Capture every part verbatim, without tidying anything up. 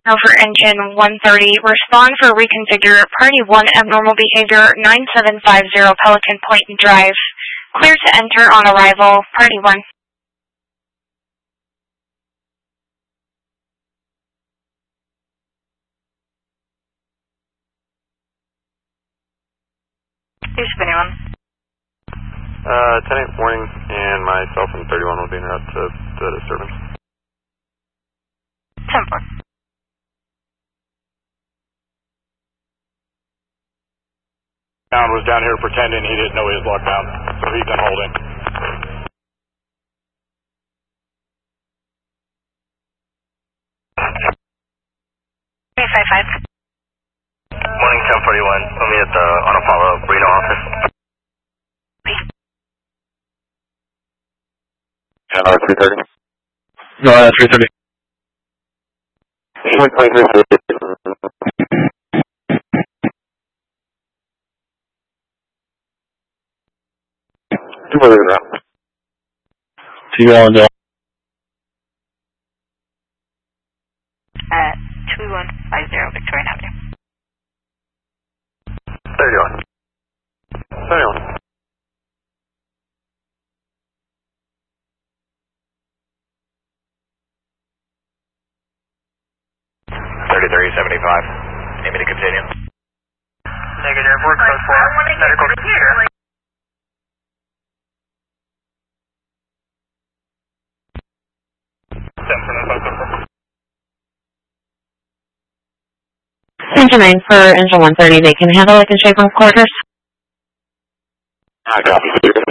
Over engine one thirty, respond for reconfigure party one abnormal behavior nine seven five zero Pelican Point Drive. Clear to enter on arrival, party one. Here's anyone. Uh, ten eight morning, and myself and thirty-one will be en route to the disturbance. ten four. Pound was down here pretending he didn't know he was locked down, so he's been holding. three five five. Morning, ten forty-one. I'll meet at the on Apollo Reno office. And uh, three thirty? No, uh, three thirty. Two more leaving around. Two on the At two one five zero Victoria Avenue. thirty-one. thirty-one. thirty-three seventy-five. Need me to continue? Negative. We're code four. Medical computer. Engine nine for engine one thirty, they can handle it in Schaefer's quarters. I copy.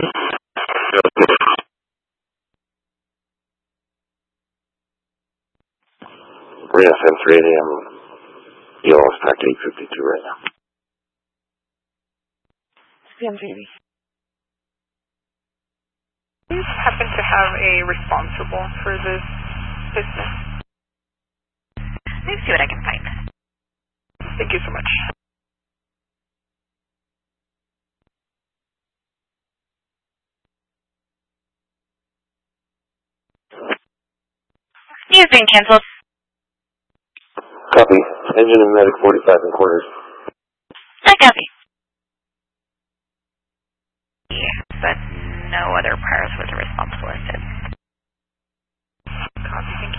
We're F M three A M. Yellow stack eight fifty-two right now. P M three. Do you happen to have a responsible for this business? Let me see what I can find. Thank you so much. You've been canceled. Copy. Engine and medic forty-five and quarters. I copy. Yeah, but no other priors was responsible listed. Copy. Thank you.